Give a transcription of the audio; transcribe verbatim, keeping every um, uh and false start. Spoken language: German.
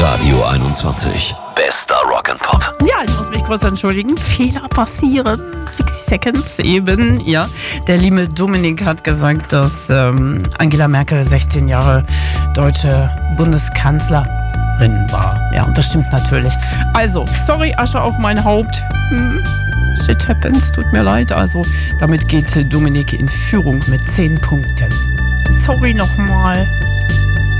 Radio einundzwanzig. Bester Rock'n'Pop. Ja, ich muss mich kurz entschuldigen. Fehler passieren. sechzig Seconds eben, ja. Der liebe Dominik hat gesagt, dass ähm, Angela Merkel sechzehn Jahre deutsche Bundeskanzlerin war. Ja, und das stimmt natürlich. Also, sorry, Asche auf mein Haupt. Hm. Shit happens, tut mir leid. Also, damit geht Dominik in Führung mit zehn Punkten. Sorry nochmal.